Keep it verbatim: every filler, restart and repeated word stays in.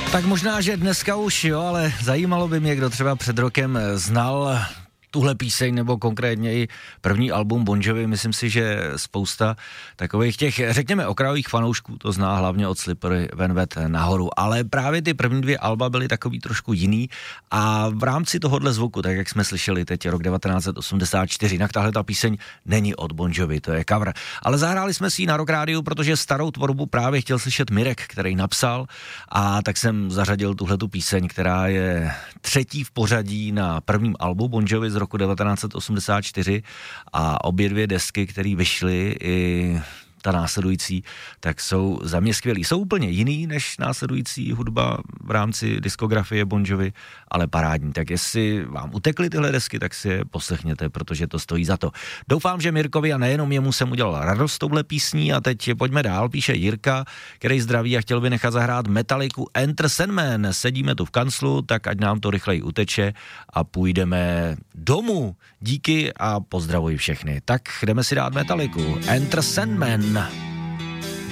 Tak možná, že dneska už jo, ale zajímalo by mě, kdo třeba před rokem znal tuhle píseň, nebo konkrétně i první album Bon Jovi. Myslím si, že spousta takových těch, řekněme, okrajových fanoušků to zná hlavně od Slippery When Wet nahoru, ale právě ty první dvě alba byly takový trošku jiný a v rámci tohohle zvuku, tak jak jsme slyšeli teď rok devatenáct set osmdesát čtyři, jinak tahle ta píseň není od Bon Jovi, to je cover, ale zahráli jsme si ji na Rock Rádiu, protože starou tvorbu právě chtěl slyšet Mirek, který napsal, a tak jsem zařadil tuhletu píseň, která je třetí v pořadí na prvním albu Bon Jovi z roku devatenáct set osmdesát čtyři a obě dvě desky, které vyšly, i ta následující, tak jsou za mě skvělý. Jsou úplně jiný než následující hudba v rámci diskografie Bon Jovi, ale parádní. Tak jestli vám utekly tyhle desky, tak si je poslechněte, protože to stojí za to. Doufám, že Mirkovi a nejenom jemu jsem udělal radost touhle písní a teď pojďme dál, píše Jirka, který zdraví a chtěl by nechat zahrát Metaliku Enter Sandman. Sedíme tu v kanclu, tak ať nám to rychleji uteče a půjdeme domů. Díky a pozdravuji všechny. Tak jdeme si dát Metaliku Enter Sandman.